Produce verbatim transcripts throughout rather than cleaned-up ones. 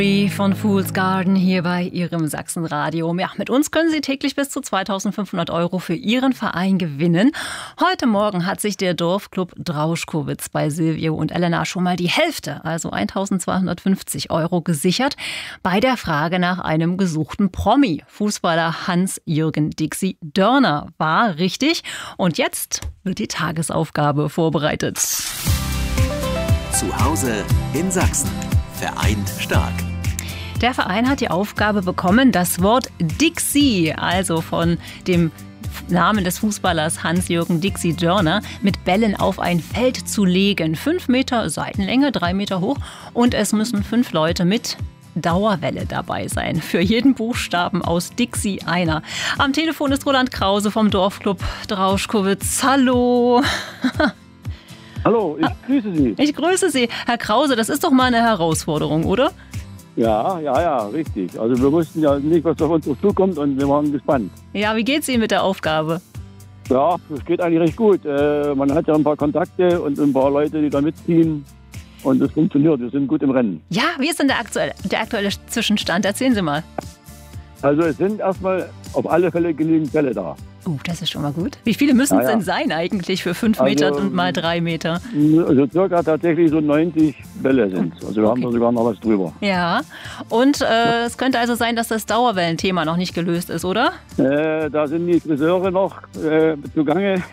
Von Fool's Garden hier bei Ihrem Sachsenradio. Ja, mit uns können Sie täglich bis zu zweitausendfünfhundert Euro für Ihren Verein gewinnen. Heute Morgen hat sich der Dorfclub Drauschkowitz bei Silvio und Elena schon mal die Hälfte, also eintausendzweihundertfünfzig Euro gesichert, bei der Frage nach einem gesuchten Promi. Fußballer Hans-Jürgen Dixi Dörner war richtig. Und jetzt wird die Tagesaufgabe vorbereitet. Zu Hause in Sachsen. Vereint stark. Der Verein hat die Aufgabe bekommen, das Wort Dixi, also von dem Namen des Fußballers Hans-Jürgen Dixi Dörner, mit Bällen auf ein Feld zu legen. Fünf Meter Seitenlänge, drei Meter hoch, und es müssen fünf Leute mit Dauerwelle dabei sein. Für jeden Buchstaben aus Dixi einer. Am Telefon ist Roland Krause vom Dorfclub Drauschkowitz. Hallo! Hallo, ich grüße Sie. Ich grüße Sie. Herr Krause, das ist doch mal eine Herausforderung, oder? Ja, ja, ja, richtig. Also wir wussten ja nicht, was auf uns zukommt, und wir waren gespannt. Ja, wie geht's Ihnen mit der Aufgabe? Ja, es geht eigentlich recht gut. Äh, man hat ja ein paar Kontakte und ein paar Leute, die da mitziehen. Und es funktioniert, wir sind gut im Rennen. Ja, wie ist denn der aktuelle, der aktuelle Zwischenstand? Erzählen Sie mal. Also es sind erstmal auf alle Fälle genügend Bälle da. Oh, das ist schon mal gut. Wie viele müssen es ja, ja. denn sein eigentlich für fünf Also, Meter und mal drei Meter? Also circa tatsächlich so neunzig Bälle sind. Also wir Okay. haben da sogar noch was drüber. Ja, und äh, es könnte also sein, dass das Dauerwellenthema noch nicht gelöst ist, oder? Äh, da sind die Friseure noch äh, zugange.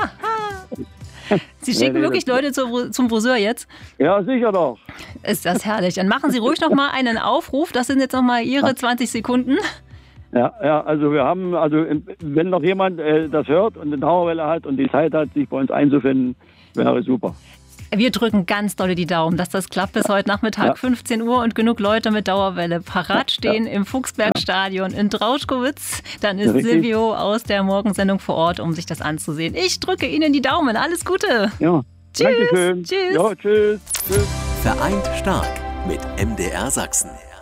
Sie schicken Nee, nee, wirklich das- Leute zu, zum Friseur jetzt? Ja, sicher doch. Ist das herrlich. Dann machen Sie ruhig noch mal einen Aufruf. Das sind jetzt noch mal Ihre zwanzig Sekunden. Ja, ja, also wir haben, also wenn noch jemand äh, das hört und eine Dauerwelle hat und die Zeit hat, sich bei uns einzufinden, wäre super. Wir drücken ganz dolle die Daumen, dass das klappt bis heute Nachmittag, Ja. fünfzehn Uhr, und genug Leute mit Dauerwelle parat stehen im Fuchsbergstadion in Drauschkowitz. Dann ist Richtig. Silvio aus der Morgensendung vor Ort, um sich das anzusehen. Ich drücke Ihnen die Daumen. Alles Gute. Ja, Tschüss. Dankeschön. Tschüss. Ja, tschüss. Tschüss. Vereint stark mit M D R Sachsen.